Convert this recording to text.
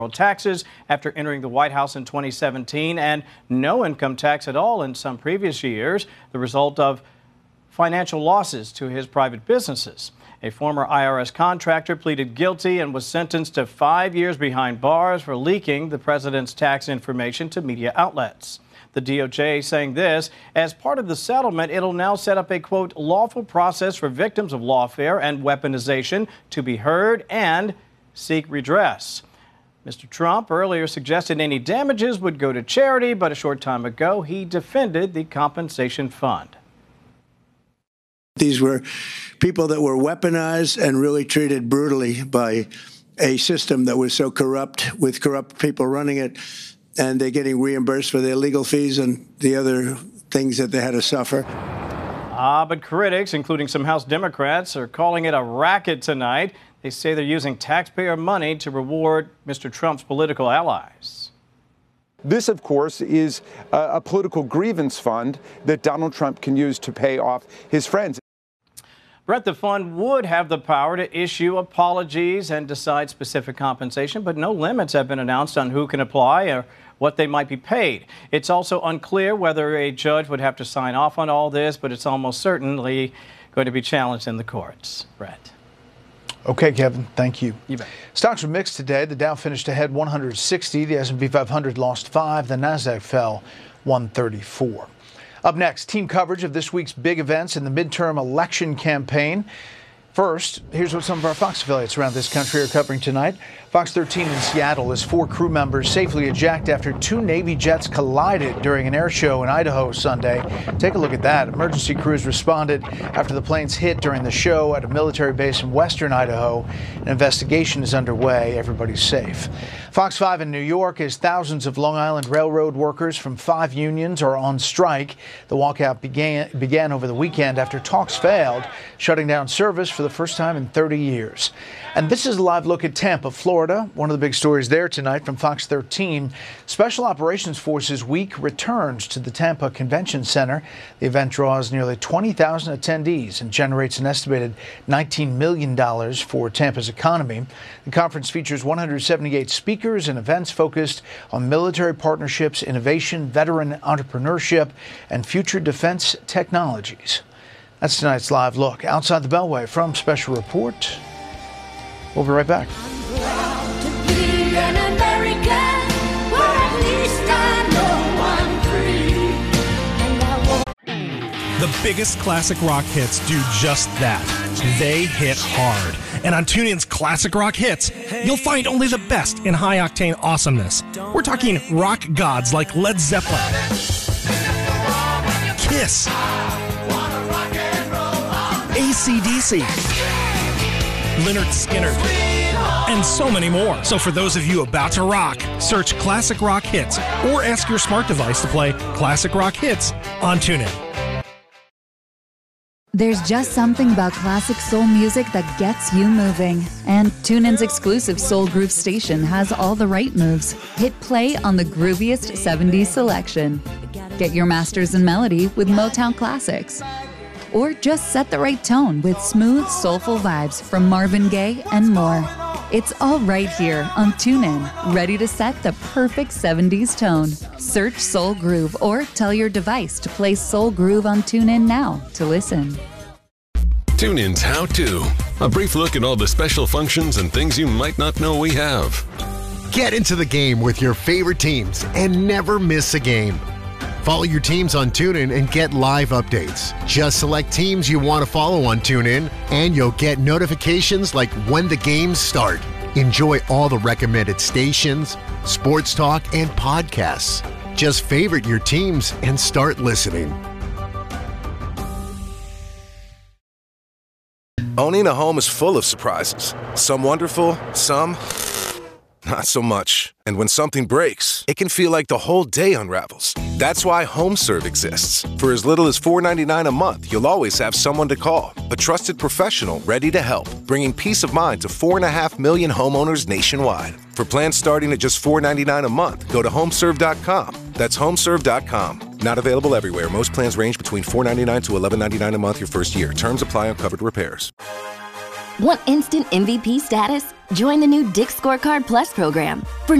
taxes after entering the White House in 2017 and no income tax at all in some previous years, the result of financial losses to his private businesses. A former IRS contractor pleaded guilty and was sentenced to 5 years behind bars for leaking the president's tax information to media outlets. The DOJ saying this, as part of the settlement, it'll now set up a, quote, lawful process for victims of lawfare and weaponization to be heard and seek redress. Mr. Trump earlier suggested any damages would go to charity, but a short time ago, he defended the compensation fund. These were people that were weaponized and really treated brutally by a system that was so corrupt, with corrupt people running it, and they're getting reimbursed for their legal fees and the other things that they had to suffer. But critics, including some House Democrats, are calling it a racket tonight. They say they're using taxpayer money to reward Mr. Trump's political allies. This, of course, is a political grievance fund that Donald Trump can use to pay off his friends. Brett, the fund would have the power to issue apologies and decide specific compensation, but no limits have been announced on who can apply or what they might be paid. It's also unclear whether a judge would have to sign off on all this, but it's almost certainly going to be challenged in the courts. Brett. Okay, Kevin, thank you. You bet. Stocks were mixed today. The Dow finished ahead 160. The S&P 500 lost 5. The Nasdaq fell 134. Up next, team coverage of this week's big events in the midterm election campaign. First, here's what some of our Fox affiliates around this country are covering tonight. Fox 13 in Seattle is 4 crew members safely ejected after 2 Navy jets collided during an air show in Idaho Sunday. Take a look at that. Emergency crews responded after the planes hit during the show at a military base in western Idaho. An investigation is underway. Everybody's safe. Fox 5 in New York is thousands of Long Island Railroad workers from 5 unions are on strike. The walkout began over the weekend after talks failed, shutting down service for the first time in 30 years. And this is a live look at Tampa, Florida. One of the big stories there tonight from Fox 13. Special Operations Forces Week returns to the Tampa Convention Center. The event draws nearly 20,000 attendees and generates an estimated $19 million for Tampa's economy. The conference features 178 speakers and events focused on military partnerships, innovation, veteran entrepreneurship, and future defense technologies. That's tonight's live look. Outside the Beltway from Special Report. We'll be right back. The biggest classic rock hits do just that. They hit hard. And on TuneIn's Classic Rock Hits, you'll find only the best in high-octane awesomeness. We're talking rock gods like Led Zeppelin, Kiss, AC/DC, Lynyrd Skynyrd, and so many more. So for those of you about to rock, search Classic Rock Hits or ask your smart device to play Classic Rock Hits on TuneIn. There's just something about classic soul music that gets you moving. And TuneIn's exclusive Soul Groove station has all the right moves. Hit play on the grooviest 70s selection. Get your masters in melody with Motown classics. Or just set the right tone with smooth, soulful vibes from Marvin Gaye and more. It's all right here on TuneIn, ready to set the perfect 70s tone. Search Soul Groove or tell your device to play Soul Groove on TuneIn now to listen. TuneIn's How To. A brief look at all the special functions and things you might not know we have. Get into the game with your favorite teams and never miss a game. Follow your teams on TuneIn and get live updates. Just select teams you want to follow on TuneIn, and you'll get notifications like when the games start. Enjoy all the recommended stations, sports talk, and podcasts. Just favorite your teams and start listening. Owning a home is full of surprises. Some wonderful, some not so much. And when something breaks, it can feel like the whole day unravels. That's why HomeServe exists. For as little as $4.99 a month, you'll always have someone to call. A trusted professional ready to help, bringing peace of mind to 4.5 million homeowners nationwide. For plans starting at just $4.99 a month, go to homeserve.com. That's homeserve.com. Not available everywhere. Most plans range between $4.99 to $11.99 a month your first year. Terms apply on covered repairs. Want instant MVP status? Join the new Dick's Scorecard Plus program. For